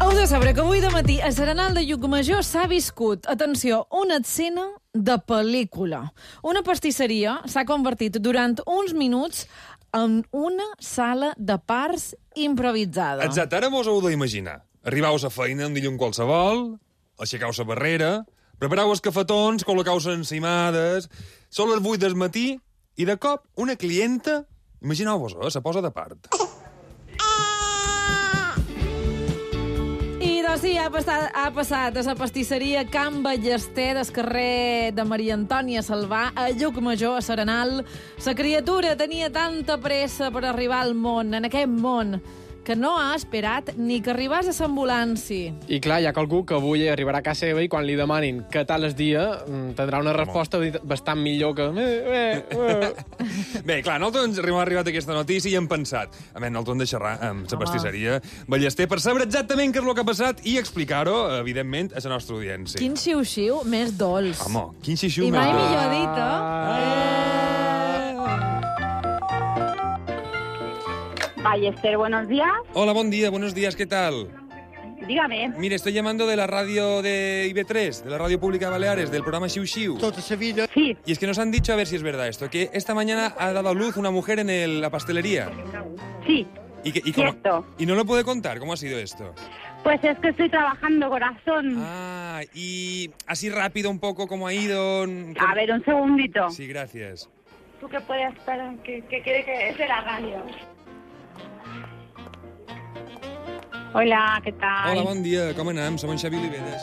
Heu de saber que avui de matí a Serenal de Llucmajor s'ha viscut, atenció, una escena de pel·lícula. Una pastisseria s'ha convertit durant uns minuts en una sala de parts improvisada. Exacte, ara vos heu d'imaginar. Arribaus a feina un dilluns qualsevol, aixecau la barrera, preparau els cafetons, col·locau les encimades, són les 8 del matí i de cop una clienta, imagineu-vos-ho, se posa de part. I doncs sí, ha passat a la pastisseria Can Ballester del carrer de Maria Antònia Salvà a Llucmajor, a Serenal. La criatura tenia tanta pressa per arribar al món, en aquest món, que no ha esperat ni que arribés a l'ambulància. I clar, hi ha qualcú que avui arribarà a casa seva i quan li demanin què tal el dia, tindrà una resposta bastant millor que... Bé, clar, nosaltres ens hem arribat a aquesta notícia i hem pensat, a veure, nosaltres hem de xerrar amb la pastisseria Ballester per saber exactament què és el que ha passat i explicar-ho, evidentment, a la nostra audiència. Quin xiu-xiu més dolç. Home, quin xiu-xiu I més mai dolç. millor dit, Ballester, buenos días. Hola, buen día, buenos días, ¿qué tal? Dígame. Mire, estoy llamando de la radio de IB3, de la Radio Pública de Baleares, del programa Xiu Xiu. Sí, Y es que nos han dicho, a ver si es verdad esto, que esta mañana ha dado a luz una mujer en la pastelería. sí. ¿Cómo? Y no lo puede contar, ¿cómo ha sido esto? Pues es que estoy trabajando, corazón. Ah, y así rápido un poco, ¿cómo ha ido? A ver, un segundito. Sí, gracias. ¿Tú qué puedes esperar? ¿Qué quiere que es de la radio? Hola, ¿qué tal? Hola, bon dia, com anem? Som en Xavi Oliveres.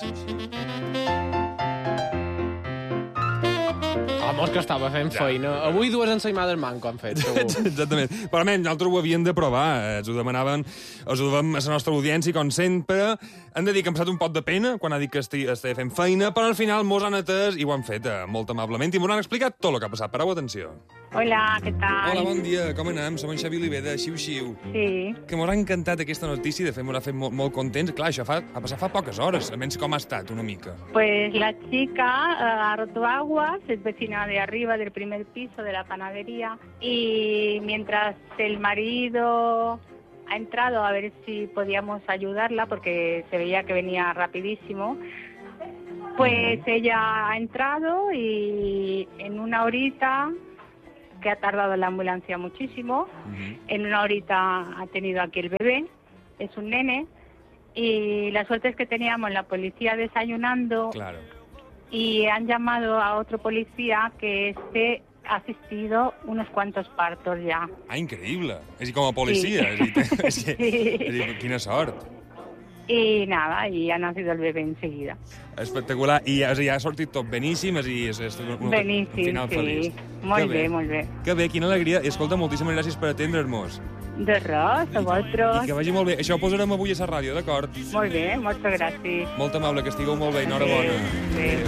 Home, que estava fent feina. Avui dues ensaïmades manco han fet, segur. Exactament. Però almenys nosaltres ho havíem de provar. Ens ho demanaven, us ho devem a la nostra audiència, com sempre. Hem de dir que hem passat un pot de pena quan ha dit que estava fent feina, però al final mos han atès i ho han fet molt amablement i m'ho han explicat tot el que ha passat. Pareu atenció. Hola, ¿qué tal? Hola, bon dia, com anem? Som en Xavi Oliveres, Xiu Xiu. Sí. Que m'ha encantat aquesta notícia, de fet m'ha fet molt contents. Clar, això ha passat fa poques hores, almenys com ha estat, una mica. Pues la chica ha roto aguas, es vecina de arriba del primer piso de la panadería y mientras el marido ha entrado a ver si podíamos ayudarla porque se veía que venía rapidísimo, pues ella ha entrado y en una horita, que ha tardado la ambulancia muchísimo, en una horita ha tenido aquí el bebé, es un nene, y la suerte es que teníamos la policía desayunando. Claro. Y han llamado a otro policía que ha asistido unos cuantos partos ya. Ah, increïble. És com a policia. Sí. Quina sort. Y nada, y ha nacido el bebé enseguida. Espectacular. I ha sortit tot beníssim, és un Beníssim, final sí. feliç. Molt bé, molt bé. Que bé, quina alegria. I escolta, moltíssimes gràcies per atendre'ns. De res, a vosaltres. I que vagi molt bé. Això ho posarem avui a la ràdio, d'acord? Molt bé, moltes gràcies. Molt amable, que estigueu molt bé. Enhorabona. Adéu.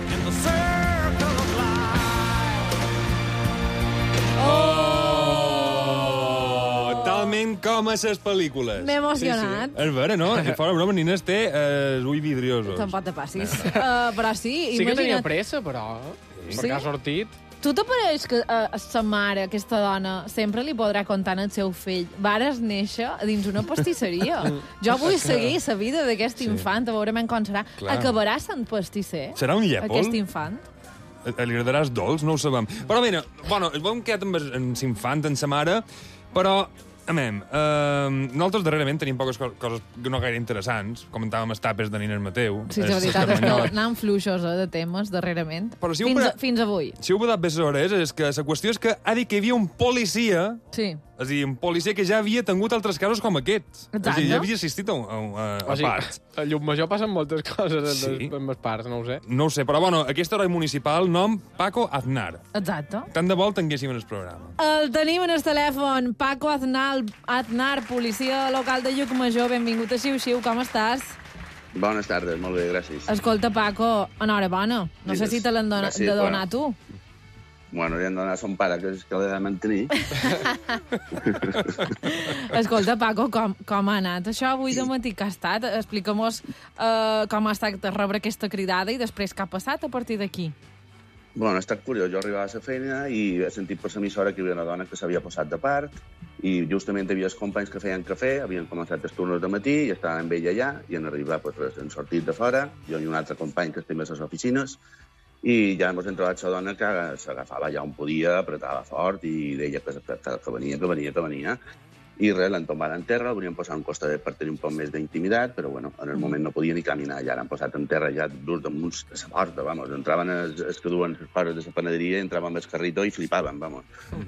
Talment com a les pel·lícules. M'he emocionat. Sí. És vera, no? Fora broma, Nines té els ulls vidriosos. Tampoc te passis. Però sí, Sí que tenia imagina't. pressa, però... Sí? Perquè ha sortit... Tu t'apareix que a sa mare, aquesta dona, sempre li podrà contar al seu fill vares néixer dins una pastisseria. Jo vull seguir la vida d'aquest infant, a veure com serà. Clar. Acabarà sent pastisser? Serà un llèpol? Aquest infant? Li agradaràs dolç? No ho sabem. Però bé, bueno, hem quedat amb l'infant, amb sa mare, però... nosaltres darrerament tenim poques coses no gaire interessants. Comentàvem els tapes de Nines Mateu. Sí, és veritat, anàvem fluixos de temes darrerament. Però si Fins avui. Si heu badat bé les hores, és que la qüestió és que ha dit que hi havia un policia... Sí. És a dir, un policia que ja havia tingut altres casos com aquests. Exacte. És a dir, ja havia assistit a parts. A Llucmajor passen moltes coses Sí. amb els parts, no ho sé. No ho sé, però bueno, aquest heroi municipal, nom Paco Aznar. Exacte. Tant de bo el tinguéssim en el programa. El tenim en el telèfon. Paco Aznar, policia local de Llucmajor. Benvingut a Xiu Xiu, com estàs? Bones tardes, molt bé, gràcies. Escolta, Paco, enhorabona. No sé si te l'han de donar tu. Bueno, li han donat a son pare, que és que l'he de mantenir. Escolta, Paco, com ha anat això avui de matí que ha estat? Explica'm com ha estat rebre aquesta cridada i després què ha passat a partir d'aquí. Bueno, ha estat curiós. Jo arribava a la feina i he sentit per l'emissora que hi havia una dona que s'havia posat de part i justament hi havia els companys que feien cafè, havien començat els turnos de matí i estaven amb ella allà i en arribar, doncs, han sortit de fora, jo i un altre company que estem a les oficines, i ja ens hem trobat la dona que s'agafava ja on podia, apretava fort i deia que venia. I res, l'han tombat en terra, el volien posar a un costat per tenir un poc més d'intimitat, però bueno, en el moment no podia ni caminar, ja l'han posat en terra ja durs damunt de la porta, vamos. Entraven els que duen les coses de la panaderia, entraven amb el carrito i flipaven, vamos.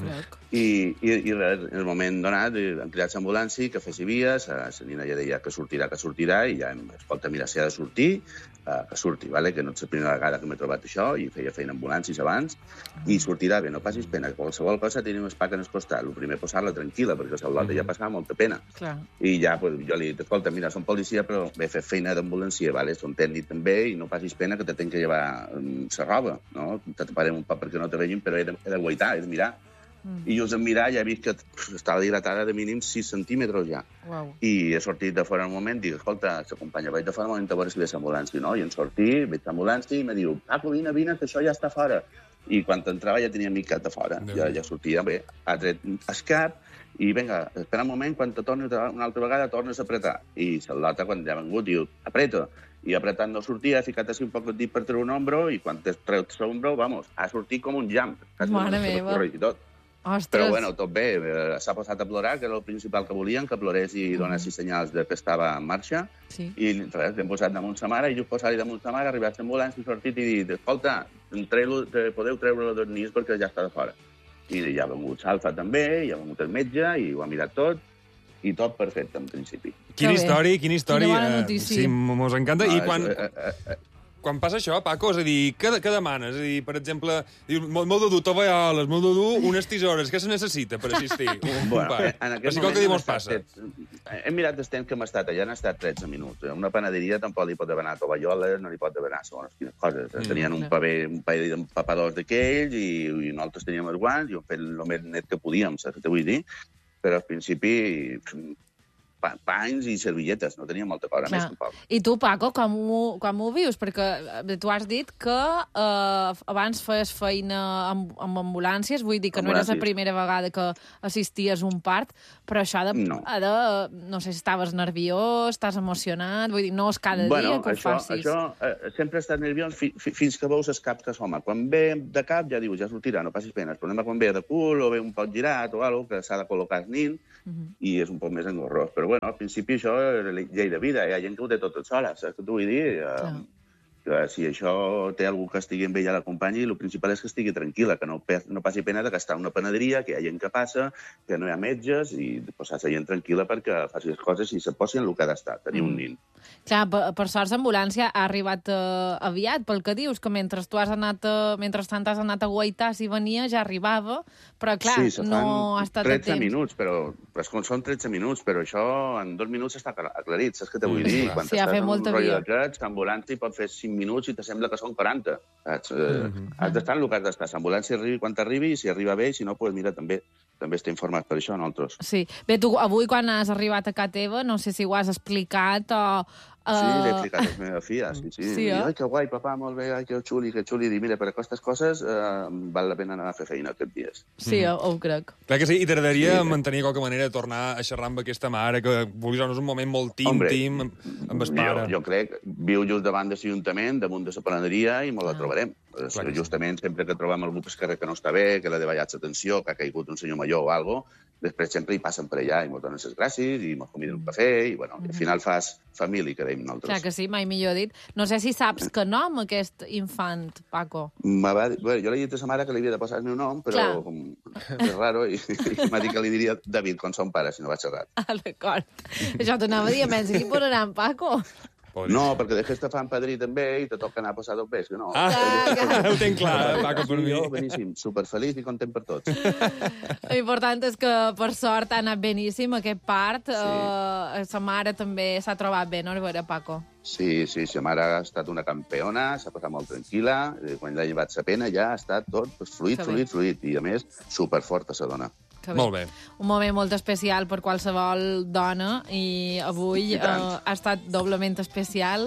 I res, en el moment donat han cridat l'ambulància, que fessi via, la nina ja deia que sortirà, i ja, escolta, mira, si ha de sortir, que surti, vale? Que no és la primera vegada que m'he trobat això, i feia feina ambulàncies abans, i sortirà bé, no passis pena, que qualsevol cosa tenim un espac en el costat, el primer posar-la tranquil·la, perquè l'altre ja passava molta pena. Clar. I ja, pues, jo li he dit, escolta, mira, som policia, però he fet feina d'ambulància, vale? Som tècnic també, i no passis pena que te tenc que llevar la roba, no? Te taparem un poc perquè no te vegin, però he de guaitar, he de mirar. I just en mirar ja he vist que estava dilatada de mínim 6 centímetres ja. Wow. I he sortit de fora un moment, dic, escolta, s'acompanya, vaig de fora un moment a veure si ve l'ambulància, no? I en sortir, veig l'ambulància i me diu, Paco, vine, que això ja està fora. I quan entrava ja tenia micat de fora. Ja sortia bé, ha tret el cap i vinga, espera un moment, quan te tornes una altra vegada tornes a apretar. I l'altre, quan ja ha vengut, diu, apreta. I apretant no sortia, ha ficat així un poc el dit per treure un ombro i quan treus l'ombro, vamos, ha sortit com un jump. Mare meva. Ostres. Però bueno, tot bé, s'ha posat a plorar, que era el principal que volien, que plorés i donés senyals de que estava en marxa. Sí. I res, hem posat damunt sa mare, i just posar-hi damunt sa mare, arribat l'ambulància, sortit i dit, escolta, podeu treure-lo dels nius perquè ja està de fora. I ja ha vengut l'Alfa també, i ha vengut el metge, i ho ha mirat tot, i tot perfecte, en principi. Quina història. Quina bona notícia. Sí, mos encanta. I quan passa això, Paco, és a dir, què demanes? És a dir, per exemple, molt de dur tovalloles, molt de dur unes tisores. Què se necessita per assistir? Bueno, en aquest moment passa. Hem mirat el temps que hem estat allà, han estat 13 minuts. Una panaderia tampoc li pot demanar tovalloles, no li pot demanar segons quines coses. Tenien un paper d'empapadors d'aquells i nosaltres teníem els guants i hem fet el més net que podíem, saps què vull dir? Però al principi panys i servilletes, no tenia molta cosa més tampoc. I tu, Paco, com ho vius? Perquè tu has dit que abans feies feina amb ambulàncies, vull dir que no era la primera vegada que assisties a un part, però això no sé si estaves nerviós, estàs emocionat, vull dir, no és cada dia que ho facis. Això sempre he estat nerviós fins que veus el cap que s'home. Quan ve de cap ja dius, ja sortirà, no passis pena. El problema quan ve de cul o ve un poc girat o alguna cosa que s'ha de col·locar el nin i és un poc més engorrós. Però bueno, al principi això és la llei de vida, hi ha gent que ho té tot sola, saps què t'ho vull dir? Que si això té algú que estigui amb ella a la companya, el principal és que estigui tranquil·la, que no passi pena de gastar una panaderia, que hi ha gent que passa, que no hi ha metges, i posar la gent tranquil·la perquè faci les coses i se posi en el que ha d'estar, tenir un nin. Clar, per sort l'ambulància ha arribat aviat, pel que dius, que mentre has anat a guaitar si venia ja arribava, però clar, no ha estat a temps. 13 minuts, però són 13 minuts, però això en 2 minuts està aclarit, saps què te vull dir? Quan estàs en un rotllo d'aquests, l'ambulància pot fer 5 minuts i te sembla que són 40. Has d'estar en el que has d'estar. L'ambulància arribi quan t'arribi, i si arriba bé, si no, doncs mira, també estem informats per això, nosaltres. Sí. Bé, tu avui, quan has arribat a casa teva, no sé si ho has explicat o... Sí, l'he explicat a la meva filla, sí. Ai, que guai, papà, molt bé, ai, que xuli. Dic, mira, per aquestes coses val la pena anar a fer feina aquests dies. Sí, ho crec. Clar que sí, i t'agradaria mantenir de qualque manera tornar a xerrar amb aquesta mare, que vulguis, és un moment molt íntim amb el pare. Jo crec, viu just davant de l'Ajuntament, damunt de la panaderia, i molt la trobarem. Justament, sempre que trobem algú pel carrer que no està bé, que l'ha de ballar l'atenció, que ha caigut un senyor major o alguna cosa, després sempre hi passen per allà i ens donen les gràcies i ens conviden un cafè i, bueno, al final fas família, que dèiem nosaltres. Clar que sí, mai millor dit. No sé si saps que nom aquest infant, Paco. Jo li he dit a sa mare que li havia de posar el meu nom, però és raro, i m'ha dit que li diria David, com son pare, si no vaig errat. D'acord. Això t'anava a dir, menys aquí posaran Paco. No, perquè després te fan padrí també i te toca anar a posar 2 bes, que no. Ho tenc clar, Paco, per mi. Beníssim, superfeliç i content per tots. L'important és que, per sort, ha anat beníssim aquest part. Sa mare també s'ha trobat bé, no, Paco? Sí, sa mare ha estat una campeona, s'ha passat molt tranquil·la, quan l'ha llevat la pena ja ha estat tot fluid, i a més, superforta sa dona. Molt bé. Un moment molt especial per qualsevol dona i avui ha estat doblement especial.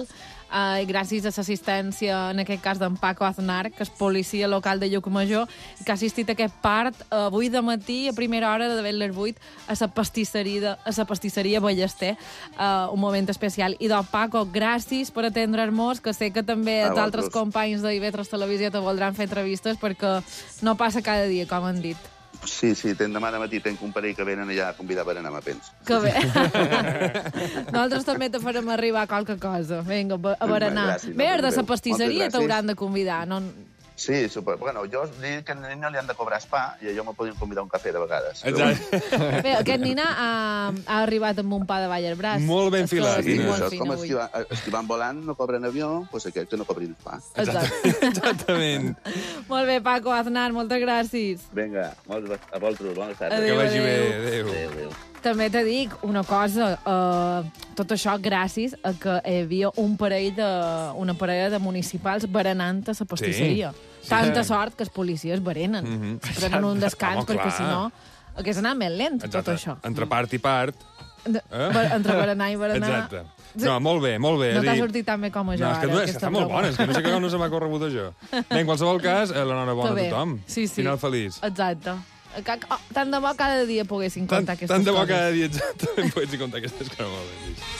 gràcies a l'assistència, en aquest cas d'en Paco Aznar, que és policia local de Llucmajor, que ha assistit a aquest part avui de matí, a primera hora de les 8, a la pastisseria Ballester, un moment especial. I doncs, Paco, gràcies per atendre'ns, que sé que també els altres companys d'IV3 Televisió te voldran fer entrevistes, perquè no passa cada dia, com han dit. Sí, demà de matí tenc un parell que venen allà a convidar per anar a Pens. Que bé. Nosaltres també te farem arribar qualque cosa. Vinga, a berenar. Bé, de la pastisseria t'hauran de convidar, no? Sí, bueno, jo dic que al nina li han de cobrar spa i allò me podien convidar un cafè de vegades. Exacte. Bé, aquest nina ha arribat amb un pa de ball al braç. Molt ben filat. Sí, això és com esquivant volant, no cobren avió, doncs aquest que no cobrin spa. Exactament. Molt bé, Paco Aznar, moltes gràcies. Vinga, a vosaltres, bones tardes. Que vagi bé, adéu. Adéu. També t'he dit una cosa, tot això gràcies a que hi havia una parella de municipals berenant a la pastisseria. Tanta sort que els policies berenen. Prenen un descans, perquè si no hagués anat més lent, tot això. Entre part i part. Entre berenar i berenar. Exacte. No, molt bé, molt bé. No t'ha sortit tan bé com a jo, ara. No, és que està molt bona, és que no sé com no se m'ha corregut això. Bé, en qualsevol cas, l'enhorabona a tothom. Sí. Final feliç. Exacte. Tant de bo cada dia poguessin contar aquestes coses. Tant de bo cada dia exactament poguessin contar aquestes coses.